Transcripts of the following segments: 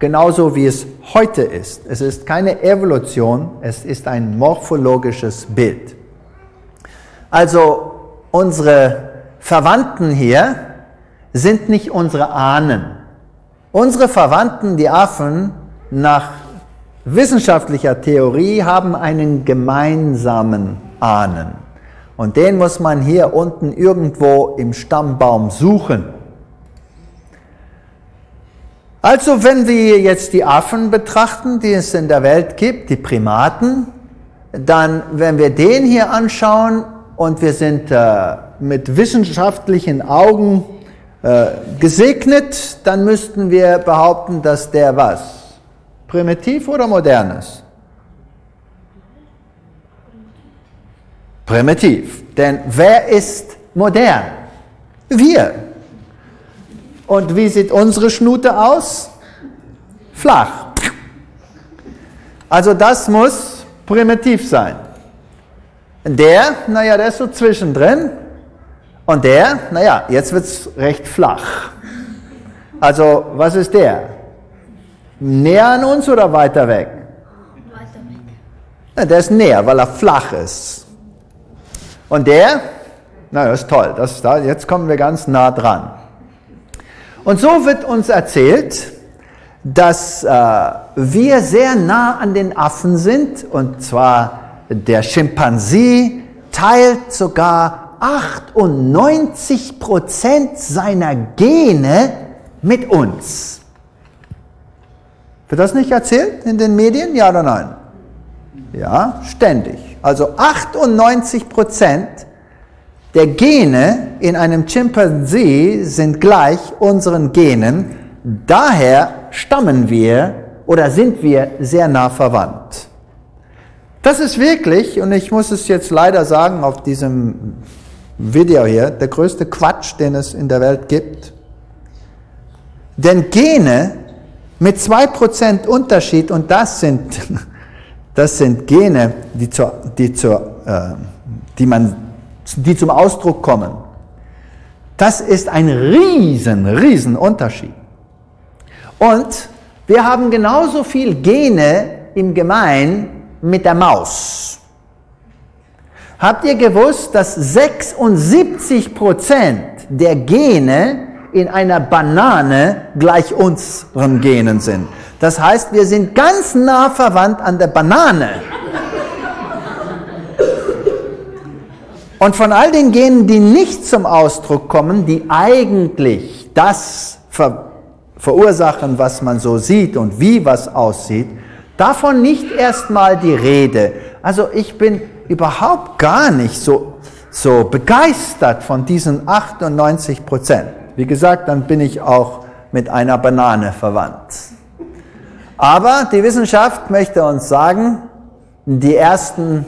genauso wie es heute ist. Es ist keine Evolution, es ist ein morphologisches Bild. Also unsere Verwandten hier sind nicht unsere Ahnen. Unsere Verwandten, die Affen, nach wissenschaftlicher Theorie haben einen gemeinsamen Ahnen. Und den muss man hier unten irgendwo im Stammbaum suchen. Also wenn wir jetzt die Affen betrachten, die es in der Welt gibt, die Primaten, dann, wenn wir den hier anschauen und wir sind mit wissenschaftlichen Augen gesegnet, dann müssten wir behaupten, dass der was? Primitiv oder modern ist? Primitiv. Denn wer ist modern? Wir. Und wie sieht unsere Schnute aus? Flach. Also das muss primitiv sein. Der, naja, der ist so zwischendrin. Und der, naja, jetzt wird es recht flach. Also was ist der? Näher an uns oder weiter weg? Weiter weg. Ja, der ist näher, weil er flach ist. Und der, na, das ist toll, jetzt kommen wir ganz nah dran. Und so wird uns erzählt, dass wir sehr nah an den Affen sind, und zwar der Schimpansie teilt sogar 98% seiner Gene mit uns. Wird das nicht erzählt in den Medien, ja oder nein? Ja, ständig. Also 98% der Gene in einem Chimpanzee sind gleich unseren Genen. Daher stammen wir oder sind wir sehr nah verwandt. Das ist wirklich, und ich muss es jetzt leider sagen auf diesem Video hier, der größte Quatsch, den es in der Welt gibt. Denn Gene mit 2% Unterschied, und das sind Gene, die zum Ausdruck kommen. Das ist ein riesen Unterschied. Und wir haben genauso viel Gene im Gemein mit der Maus. Habt ihr gewusst, dass 76% der Gene in einer Banane gleich unseren Genen sind? Das heißt, wir sind ganz nah verwandt an der Banane. Und von all den Genen, die nicht zum Ausdruck kommen, die eigentlich das verursachen, was man so sieht und wie was aussieht, davon nicht erstmal die Rede. Also ich bin überhaupt gar nicht so begeistert von diesen 98%. Wie gesagt, dann bin ich auch mit einer Banane verwandt. Aber die Wissenschaft möchte uns sagen, die ersten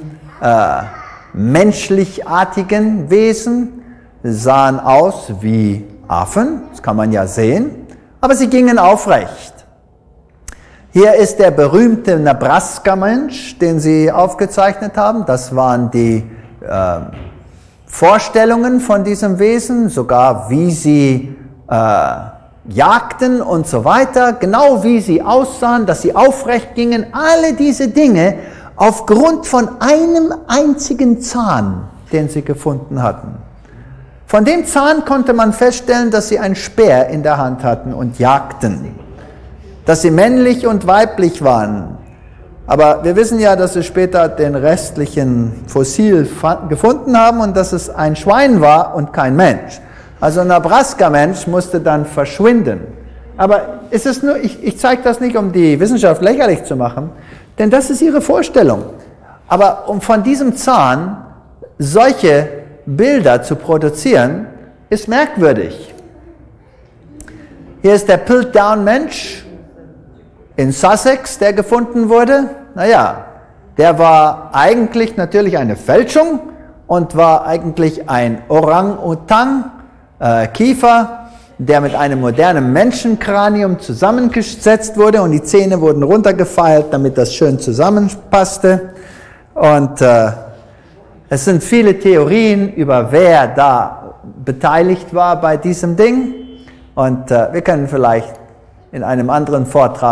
menschlichartigen Wesen sahen aus wie Affen, das kann man ja sehen, aber sie gingen aufrecht. Hier ist der berühmte Nebraska-Mensch, den sie aufgezeichnet haben. Das waren die Vorstellungen von diesem Wesen, sogar wie sie jagten und so weiter, genau wie sie aussahen, dass sie aufrecht gingen, alle diese Dinge aufgrund von einem einzigen Zahn, den sie gefunden hatten. Von dem Zahn konnte man feststellen, dass sie einen Speer in der Hand hatten und jagten, dass sie männlich und weiblich waren. Aber wir wissen ja, dass sie später den restlichen Fossil gefunden haben und dass es ein Schwein war und kein Mensch. Also ein Nebraska-Mensch musste dann verschwinden. Aber es ist nur, ich zeige das nicht, um die Wissenschaft lächerlich zu machen, denn das ist ihre Vorstellung. Aber um von diesem Zahn solche Bilder zu produzieren, ist merkwürdig. Hier ist der Piltdown-Mensch in Sussex, der gefunden wurde. Naja, der war eigentlich natürlich eine Fälschung und war eigentlich ein Orang-Utan, Kiefer, der mit einem modernen Menschenkranium zusammengesetzt wurde und die Zähne wurden runtergefeilt, damit das schön zusammenpasste. Und es sind viele Theorien über wer da beteiligt war bei diesem Ding. Und wir können vielleicht in einem anderen Vortrag